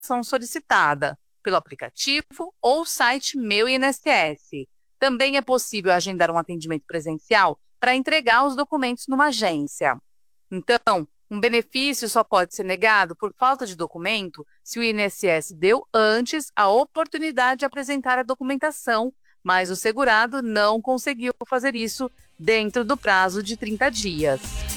documentação solicitada pelo aplicativo ou site Meu INSS. Também é possível agendar um atendimento presencial para entregar os documentos numa agência. Então, um benefício só pode ser negado por falta de documento se o INSS deu antes a oportunidade de apresentar a documentação, mas o segurado não conseguiu fazer isso dentro do prazo de 30 dias.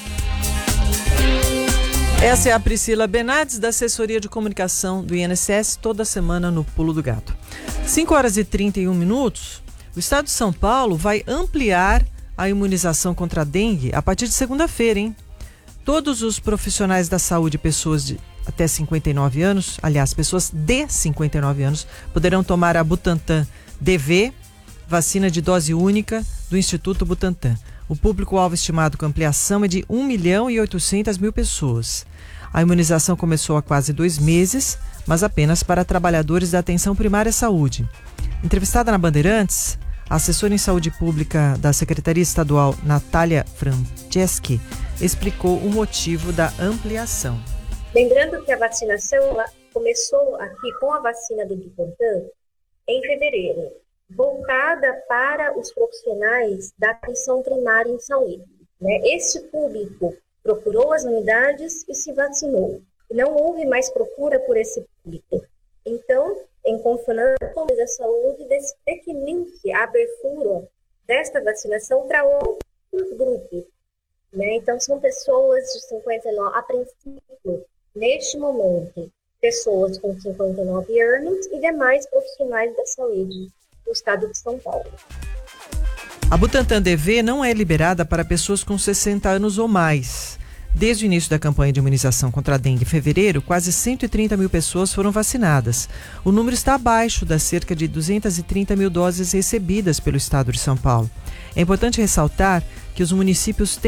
Essa é a Priscila Benades, da assessoria de comunicação do INSS, toda semana no Pulo do Gato. 5h31. O estado de São Paulo vai ampliar a imunização contra a dengue a partir de segunda-feira, hein? Todos os profissionais da saúde, pessoas de até 59 anos, aliás, pessoas de 59 anos, poderão tomar a Butantan DV, vacina de dose única do Instituto Butantan. O público-alvo estimado com ampliação é de 1.800.000 pessoas. A imunização começou há quase 2 meses, mas apenas para trabalhadores da atenção primária à saúde. Entrevistada na Bandeirantes, a assessora em saúde pública da Secretaria Estadual, Natália Franceschi, explicou o motivo da ampliação. Lembrando que a vacinação começou aqui com a vacina do Butantan em fevereiro, voltada para os profissionais da atenção primária em saúde. Esse público procurou as unidades e se vacinou. Não houve mais procura por esse público. Então, em consonância com a saúde, definiu-se a abertura desta vacinação para outros grupos. Então, são pessoas de 59, a princípio, neste momento, pessoas com 59 anos e demais profissionais da saúde do estado de São Paulo. A Butantan DV não é liberada para pessoas com 60 anos ou mais. Desde o início da campanha de imunização contra a dengue em fevereiro, quase 130.000 pessoas foram vacinadas. O número está abaixo das cerca de 230.000 doses recebidas pelo estado de São Paulo. É importante ressaltar que os municípios têm